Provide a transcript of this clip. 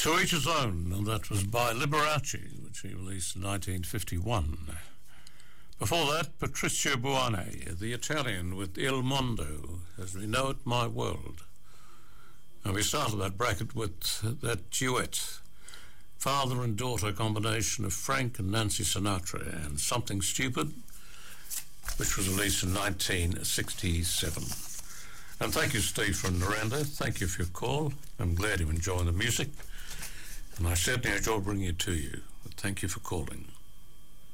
To Each His Own, and that was by Liberace, which he released in 1951. Before that, Patrizio Buone, the Italian, with Il Mondo, As We Know It, My World. And we started that bracket with that duet, father and daughter combination of Frank and Nancy Sinatra, and Something Stupid, which was released in 1967. And thank you, Steve from Naranda. Thank you for your call. I'm glad you enjoy the music, and I certainly enjoy bringing it to you. But thank you for calling.